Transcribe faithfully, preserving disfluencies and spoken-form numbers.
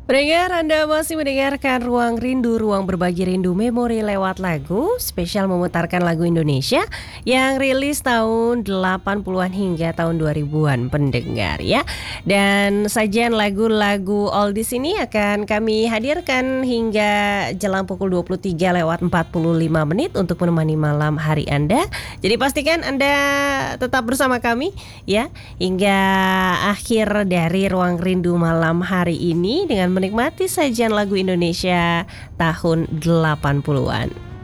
Pendengar, Anda masih mendengarkan Ruang Rindu, ruang berbagi rindu memori lewat lagu, spesial memutarkan lagu Indonesia yang rilis tahun delapan puluhan hingga tahun dua ribuan pendengar ya. Dan sajian lagu-lagu oldies ini akan kami hadirkan hingga jelang pukul dua puluh tiga lewat empat puluh lima menit untuk menemani malam hari Anda. Jadi pastikan Anda tetap bersama kami ya hingga akhir dari Ruang Rindu malam hari ini dengan menikmati sajian lagu Indonesia tahun delapan puluhan.